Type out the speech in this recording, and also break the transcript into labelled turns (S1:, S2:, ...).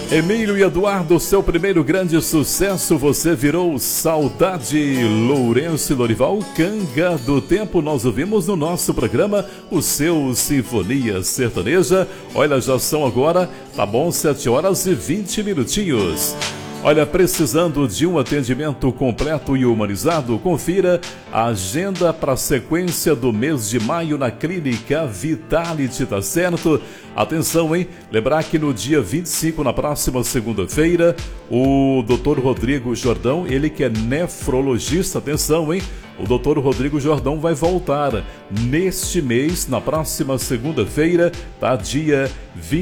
S1: Emílio e Eduardo, seu primeiro grande sucesso, você virou saudade. Lourenço e Lorival, Canga do Tempo, nós ouvimos no nosso programa o seu Sinfonia Sertaneja. Olha, já são agora, tá bom, 7 horas e 20 minutinhos. Olha, precisando de um atendimento completo e humanizado, confira a agenda para a sequência do mês de maio na Clínica Vitality, tá certo? Atenção, hein? Lembrar que no dia 25, na próxima segunda-feira, o Dr. Rodrigo Jordão, ele que é nefrologista, atenção, hein? O Dr. Rodrigo Jordão vai voltar neste mês, na próxima segunda-feira, tá? Dia 20.